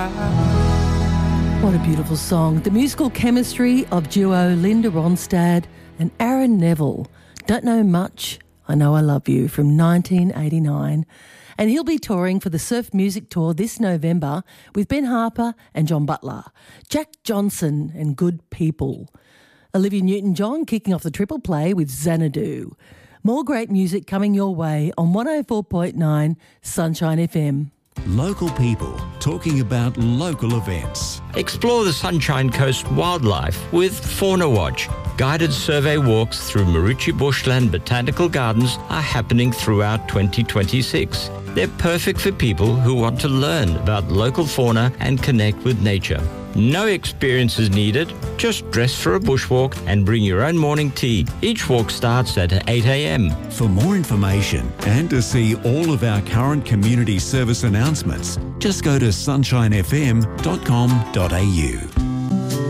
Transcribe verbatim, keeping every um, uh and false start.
What a beautiful song. The musical chemistry of duo Linda Ronstadt and Aaron Neville. Don't know much, I know I love you, from nineteen eighty-nine. And he'll be touring for the Surf Music Tour this November with Ben Harper and John Butler, Jack Johnson and Good People. Olivia Newton-John kicking off the triple play with Xanadu. More great music coming your way on one oh four point nine Sunshine F M. Local people talking about local events. Explore the Sunshine Coast wildlife with Fauna Watch. Guided survey walks through Marucci Bushland Botanical Gardens are happening throughout twenty twenty-six. They're perfect for people who want to learn about local fauna and connect with nature. No experience is needed. Just dress for a bushwalk and bring your own morning tea. Each walk starts at eight a.m. For more information and to see all of our current community service announcements, just go to sunshine f m dot com dot a u.